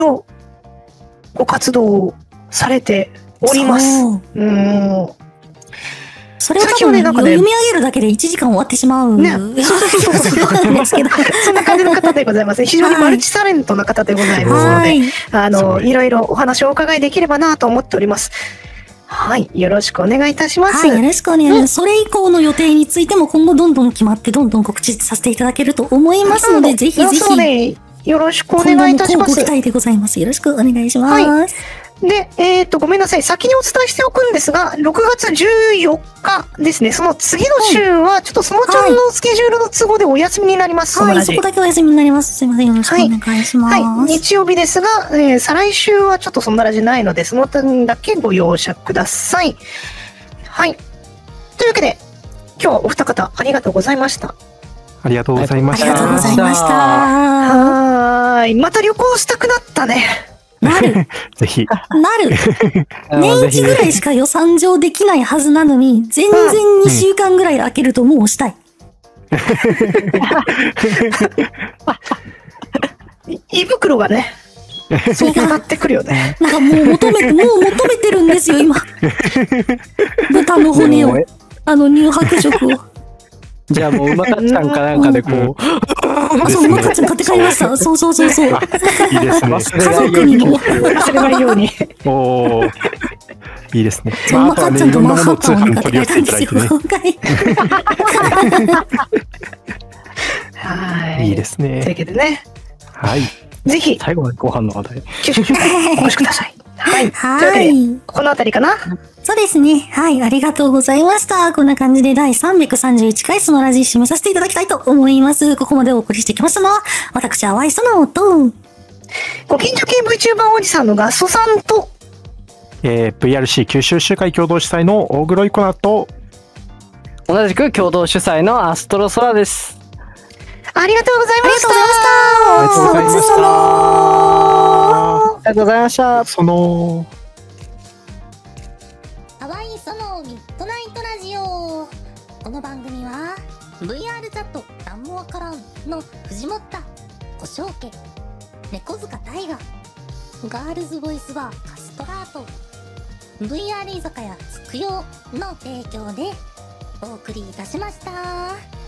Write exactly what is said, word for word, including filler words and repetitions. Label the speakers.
Speaker 1: ろご活動をされております。うん。
Speaker 2: それを多分、ね、読み上げるだけでいちじかん終わってしまう。
Speaker 1: ね。そうそうそうそう。そんな感じの方でございます。非常にマルチタレントな方でございますので、はい、あの、いろいろお話をお伺いできればなと思っております。はい。よろしくお願いいたします。
Speaker 2: はい。よろしくお願いします。うん、それ以降の予定についても今後どんどん決まってどんどん告知させていただけると思いますので、ぜひぜひ。
Speaker 1: よろしくお願いいたします。
Speaker 2: ご期待でございます。よろしくお願いします。はい、
Speaker 1: で、えっと、ごめんなさい。先にお伝えしておくんですが、ろくがつじゅうよっかですね。その次の週は、ちょっとそのちゃんのスケジュールの都合でお休みになります。
Speaker 2: はい、そこだけお休みになります。すいません。よろしくお願いします。はい。
Speaker 1: はい、日曜日ですが、えー、再来週はちょっとそんなラジないので、その点だけご容赦ください。はい。というわけで、今日はお二方ありがとうございました。
Speaker 3: ありがとうございました。
Speaker 2: ありがとうございました。
Speaker 1: はい。また旅行したくなったね。
Speaker 2: なる。
Speaker 3: ぜひ。
Speaker 2: なる。年一ぐらいしか予算上できないはずなのに、全然にしゅうかんぐらい空けるともうしたい。
Speaker 1: 胃袋がね、そうなってくるよね。
Speaker 2: なんかもう求めて、もう求めてるんですよ、今。豚の骨を。あの乳白色を。
Speaker 4: じゃあもう馬かっちゃんかなんかでこう。
Speaker 2: あ、そう、馬かっちゃん買って帰りました。そうそうそうそう。いい
Speaker 3: ですね。
Speaker 2: 家族にも。
Speaker 1: 忘れないように。
Speaker 3: おお。いいですね。
Speaker 2: 馬かっちゃんとマンハッタンを買って帰ったんですよ。
Speaker 1: はい。
Speaker 3: いいですね。
Speaker 1: というわけでね。
Speaker 3: はい。
Speaker 1: ぜひ。
Speaker 4: 最後はご飯の話題。
Speaker 1: お越しください。はい。
Speaker 2: はい。
Speaker 1: このあたりかな。
Speaker 2: そうですね。はい。ありがとうございました。こんな感じでだいさんびゃくさんじゅういっかいそのラジ締めさせていただきたいと思います。ここまでお送りしてきましたのは、私はワイソのと、
Speaker 1: ご近所系 VTuber おじさんのガッソさんと、
Speaker 3: えー、ブイアールシー 九州集会共同主催の大黒いこなと、
Speaker 4: 同じく共同主催のアストロソラです。
Speaker 1: ありがとうございました。
Speaker 3: ありがとうございました。
Speaker 4: ありがとうございました。
Speaker 3: その
Speaker 5: かわいいそのミッドナイトラジオ。この番組は ブイアール チャットダンモアカランの藤本小正家猫塚大河ガールズボイスバーカストラート ブイアール 居酒屋つくよの提供でお送りいたしました。